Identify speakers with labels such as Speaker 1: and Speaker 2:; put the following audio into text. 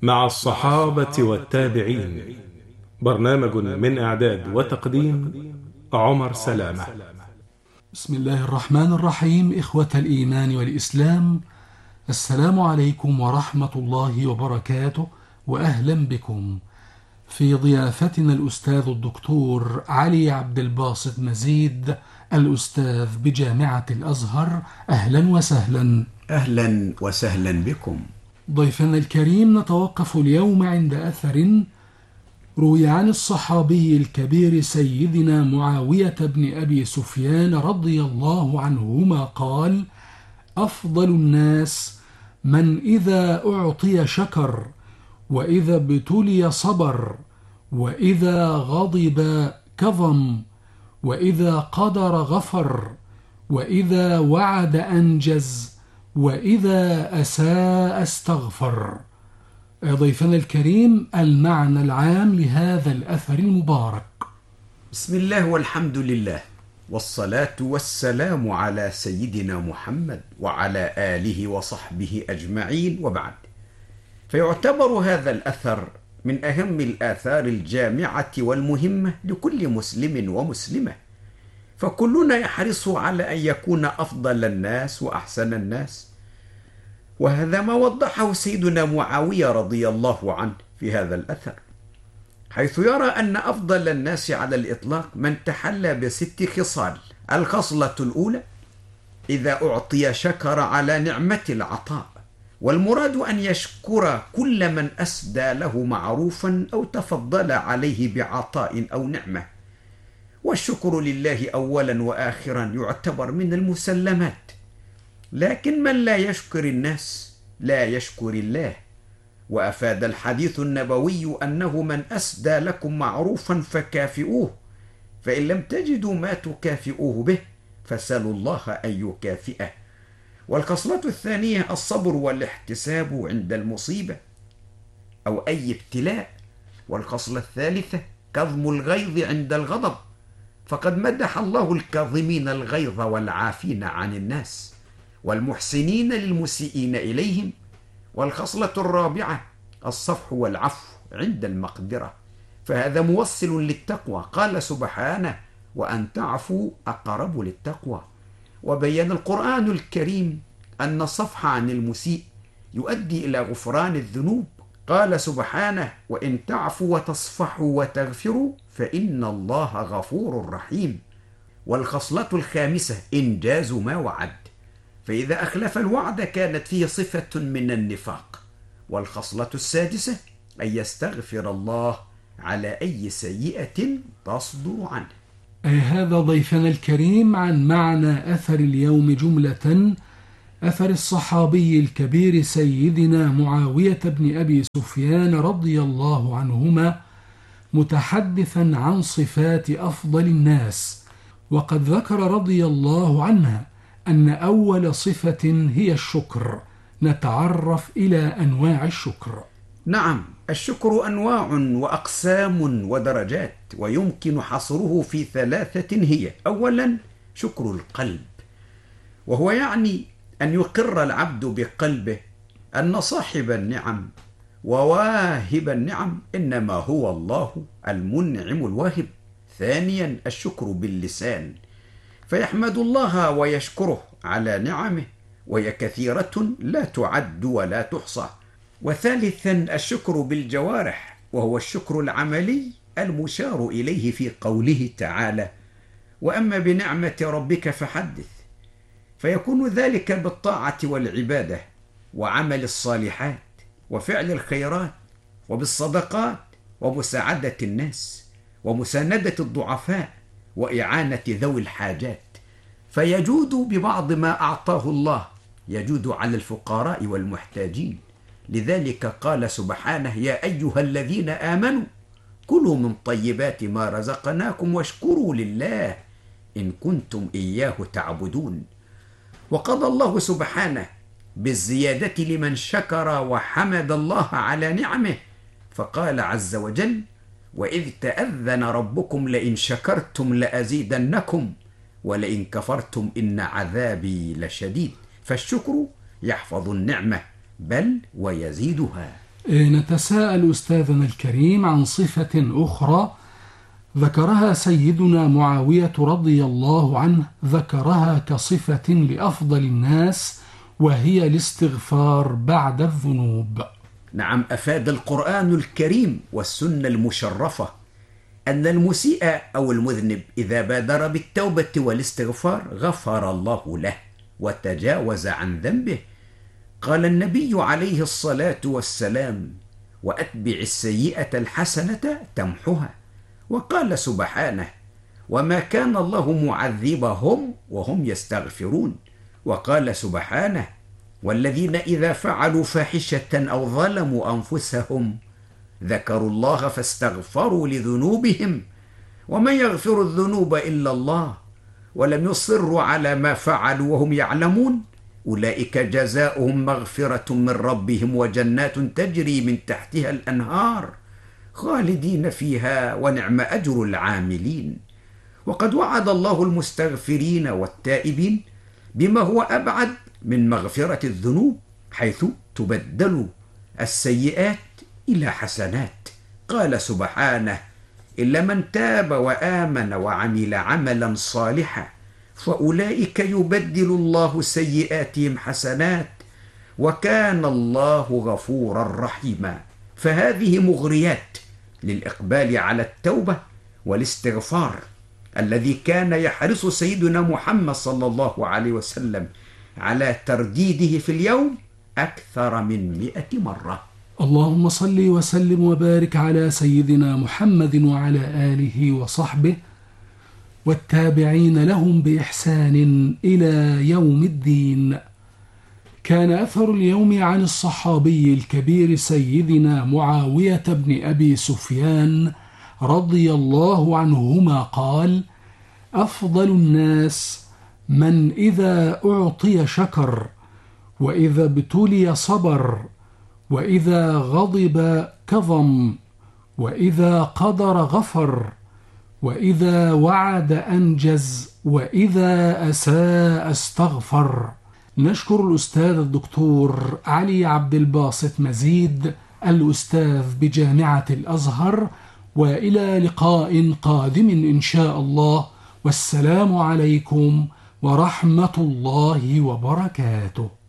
Speaker 1: مع الصحابة والتابعين. برنامج من إعداد وتقديم عمر سلامة.
Speaker 2: بسم الله الرحمن الرحيم. إخوة الإيمان والإسلام، السلام عليكم ورحمة الله وبركاته، وأهلا بكم في ضيافتنا الأستاذ الدكتور علي عبد الباسط مزيد، الأستاذ بجامعة الأزهر. أهلا وسهلا.
Speaker 3: أهلا وسهلا بكم.
Speaker 2: ضيفنا الكريم، نتوقف اليوم عند أثر روي عن الصحابي الكبير سيدنا معاوية بن أبي سفيان رضي الله عنهما قال: أفضل الناس من إذا أعطي شكر، وإذا ابتلي صبر، وإذا غضب كظم، وإذا قدر غفر، وإذا وعد أنجز، وإذا أساء استغفر. ضيفنا الكريم، المعنى العام لهذا الأثر المبارك.
Speaker 3: بسم الله والحمد لله، والصلاة والسلام على سيدنا محمد وعلى آله وصحبه أجمعين، وبعد. فيعتبر هذا الأثر من أهم الآثار الجامعة والمهمة لكل مسلم ومسلمة، فكلنا يحرص على أن يكون أفضل الناس وأحسن الناس، وهذا ما وضحه سيدنا معاوية رضي الله عنه في هذا الأثر، حيث يرى أن أفضل الناس على الإطلاق من تحلى ب6 خصال. الخصلة الأولى: إذا أعطي شكر على نعمة العطاء، والمراد أن يشكر كل من أسدى له معروفا أو تفضل عليه بعطاء أو نعمة، والشكر لله أولا وآخرا يعتبر من المسلمات، لكن من لا يشكر الناس لا يشكر الله. وأفاد الحديث النبوي أنه من أسدى لكم معروفا فكافئوه، فإن لم تجدوا ما تكافئوه به فسلوا الله أن يكافئه. والخصلة الثانية: الصبر والاحتساب عند المصيبة أو أي ابتلاء. والخصلة الثالثة: كظم الغيظ عند الغضب، فقد مدح الله الكاظمين الغيظ والعافين عن الناس والمحسنين للمسيئين إليهم. والخصلة الرابعة: الصفح والعفو عند المقدرة، فهذا موصل للتقوى. قال سبحانه: وأن تعفوا أقرب للتقوى. وبين القرآن الكريم أن الصفح عن المسيء يؤدي إلى غفران الذنوب. قال سبحانه: وإن تعفوا وتصفحوا وتغفروا فإن الله غفور رحيم. والخصلة الخامسة: إنجاز ما وعد، فإذا أخلف الوعد كانت فيه صفة من النفاق. والخصلة السادسة: أن يستغفر الله على أي سيئة تصدر عنه.
Speaker 2: هذا ضيفنا الكريم عن معنى أثر اليوم جملة. أثر الصحابي الكبير سيدنا معاوية بن أبي سفيان رضي الله عنهما، متحدثا عن صفات أفضل الناس، وقد ذكر رضي الله عنها أن أول صفة هي الشكر. نتعرف إلى أنواع الشكر.
Speaker 3: نعم، الشكر أنواع وأقسام ودرجات، ويمكن حصره في 3 هي: أولا، شكر القلب، وهو يعني أن يقر العبد بقلبه أن صاحب النعم وواهب النعم إنما هو الله المنعم الواهب. ثانيا، الشكر باللسان، فيحمد الله ويشكره على نعمه، وهي كثيرة لا تعد ولا تحصى. وثالثا، الشكر بالجوارح، وهو الشكر العملي المشار إليه في قوله تعالى: وأما بنعمة ربك فحدث، فيكون ذلك بالطاعة والعبادة وعمل الصالحات وفعل الخيرات وبالصدقات ومساعدة الناس ومساندة الضعفاء وإعانة ذوي الحاجات، فيجود ببعض ما أعطاه الله، يجود على الفقراء والمحتاجين. لذلك قال سبحانه: يا أيها الذين آمنوا كلوا من طيبات ما رزقناكم واشكروا لله إن كنتم إياه تعبدون. وقضى الله سبحانه بالزيادة لمن شكر وحمد الله على نعمه، فقال عز وجل: وإذ تأذن ربكم لئن شكرتم لأزيدنكم ولئن كفرتم إن عذابي لشديد. فالشكر يحفظ النعمة بل ويزيدها.
Speaker 2: نتساءل أستاذنا الكريم عن صفة أخرى ذكرها سيدنا معاوية رضي الله عنه، ذكرها كصفة لأفضل الناس، وهي الاستغفار بعد الذنوب.
Speaker 3: نعم، أفاد القرآن الكريم والسنة المشرفة أن المسيء أو المذنب إذا بادر بالتوبة والاستغفار غفر الله له وتجاوز عن ذنبه. قال النبي عليه الصلاة والسلام: وأتبع السيئة الحسنة تمحها. وقال سبحانه: وما كان الله معذبهم وهم يستغفرون. وقال سبحانه: والذين إذا فعلوا فاحشة أو ظلموا أنفسهم ذكروا الله فاستغفروا لذنوبهم ومن يغفر الذنوب إلا الله ولم يصروا على ما فعلوا وهم يعلمون أولئك جزاؤهم مغفرة من ربهم وجنات تجري من تحتها الأنهار خالدين فيها ونعم أجر العاملين. وقد وعد الله المستغفرين والتائبين بما هو أبعد من مغفرة الذنوب، حيث تبدل السيئات إلى حسنات. قال سبحانه: إلا من تاب وآمن وعمل عملا صالحا فأولئك يبدل الله سيئاتهم حسنات وكان الله غفورا رحيما. فهذه مغريات للإقبال على التوبة والاستغفار الذي كان يحرص سيدنا محمد صلى الله عليه وسلم على ترديده في اليوم أكثر من 100 مرة.
Speaker 2: اللهم صل وسلم وبارك على سيدنا محمد وعلى آله وصحبه والتابعين لهم بإحسان إلى يوم الدين. كان أثر اليوم عن الصحابي الكبير سيدنا معاوية بن أبي سفيان رضي الله عنهما قال: أفضل الناس من إذا أعطي شكر، وإذا ابتلي صبر، وإذا غضب كظم، وإذا قدر غفر، وإذا وعد أنجز، وإذا أساء استغفر. نشكر الأستاذ الدكتور علي عبد الباسط مزيد الأستاذ بجامعة الأزهر، وإلى لقاء قادم إن شاء الله، والسلام عليكم ورحمة الله وبركاته.